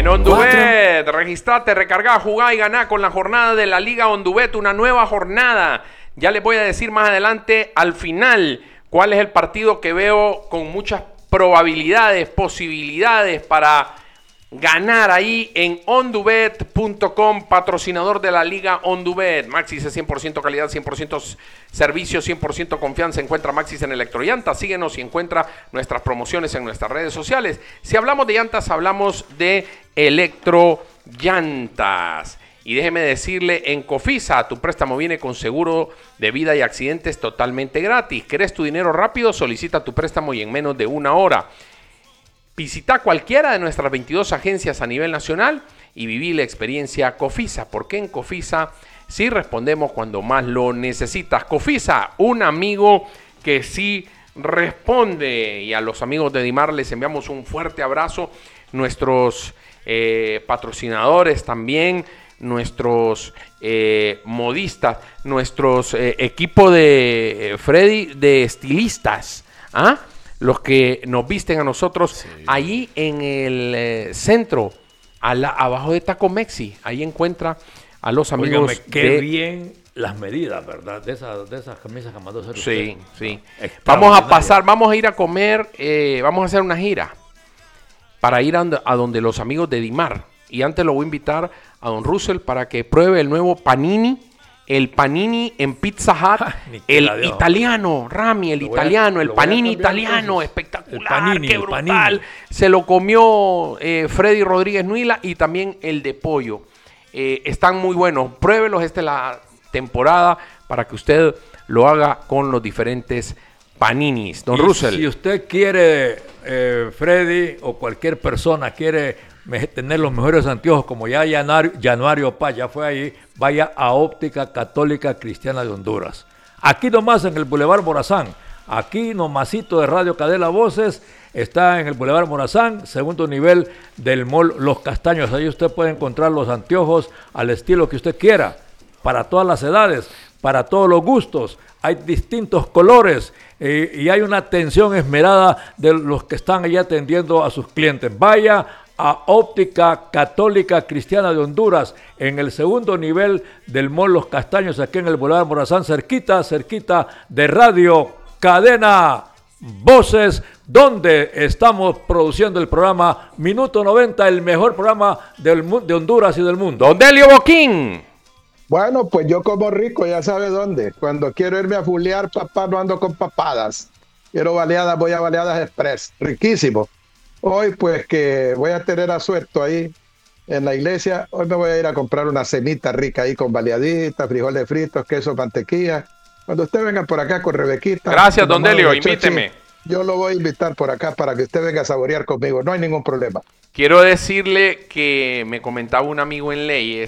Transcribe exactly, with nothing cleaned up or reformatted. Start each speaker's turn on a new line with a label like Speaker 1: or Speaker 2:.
Speaker 1: En Ondubet, registrate, recarga, jugá y ganá con la jornada de la Liga Ondubet, una nueva jornada. Ya les voy a decir más adelante, al final, cuál es el partido que veo con muchas probabilidades, posibilidades para ganar ahí en ondubet punto com, patrocinador de la Liga Ondubet. Maxis es cien por ciento calidad, cien por ciento servicio, cien por ciento confianza. Encuentra Maxis en Electrollantas. Síguenos y encuentra nuestras promociones en nuestras redes sociales. Si hablamos de llantas, hablamos de Electrollantas. Y déjeme decirle, en Cofisa, tu préstamo viene con seguro de vida y accidentes totalmente gratis. ¿Querés tu dinero rápido? Solicita tu préstamo y en menos de una hora. Visita cualquiera de nuestras veintidós agencias a nivel nacional y viví la experiencia Cofisa, porque en Cofisa sí respondemos cuando más lo necesitas. Cofisa, un amigo que sí responde. Y a los amigos de Dimar les enviamos un fuerte abrazo. Nuestros eh, patrocinadores también, nuestros eh, modistas, nuestros eh, equipo de eh, Freddy de estilistas, ¿ah? Los que nos visten a nosotros, sí. Ahí en el eh, centro, a la, abajo de Tacomexi, ahí encuentra a los amigos.
Speaker 2: Óigame, qué de... bien las medidas, ¿verdad? De esas, de esas camisas que mandó hacer usted.
Speaker 1: Sí, sí. No, vamos a pasar, vamos a ir a comer, eh, vamos a hacer una gira para ir a, a donde los amigos de Dimar. Y antes lo voy a invitar a don Russell para que pruebe el nuevo panini. El panini en Pizza Hut, el italiano, Rami, el italiano, a, el panini italiano, entonces. Espectacular, el panini, qué brutal. Panini. Se lo comió eh, Freddy Rodríguez Nuila y también el de pollo. Eh, están muy buenos, pruébelos, esta es la temporada para que usted lo haga con los diferentes paninis. Don y Russell.
Speaker 2: Si usted quiere, eh, Freddy, o cualquier persona quiere tener los mejores anteojos, como ya Januario, Januario Paz ya fue ahí, vaya a Óptica Católica Cristiana de Honduras. Aquí nomás en el Boulevard Morazán, aquí nomasito de Radio Cadena Voces, está en el Boulevard Morazán, segundo nivel del Mall Los Castaños. Ahí usted puede encontrar los anteojos al estilo que usted quiera, para todas las edades, para todos los gustos. Hay distintos colores eh, y hay una atención esmerada de los que están allí atendiendo a sus clientes. Vaya a Óptica Católica Cristiana de Honduras, en el segundo nivel del Mall Los Castaños, aquí en el Boulevard Morazán, cerquita, cerquita de Radio Cadena Voces, donde estamos produciendo el programa Minuto noventa, el mejor programa del, de Honduras y del mundo.
Speaker 1: Don Delio Boquín.
Speaker 3: Bueno, pues yo como rico, ya sabe dónde. Cuando quiero irme a fulear, papá, no ando con papadas. Quiero baleadas, voy a Baleadas Express. Riquísimo. Hoy, pues, que voy a tener asueto ahí en la iglesia, hoy me voy a ir a comprar una cenita rica ahí con baleaditas, frijoles fritos, queso, mantequilla. Cuando usted venga por acá con Rebequita.
Speaker 1: Gracias, don Delio, invíteme.
Speaker 3: Yo lo voy a invitar por acá para que usted venga a saborear conmigo, no hay ningún problema.
Speaker 1: Quiero decirle que me comentaba un amigo en leyes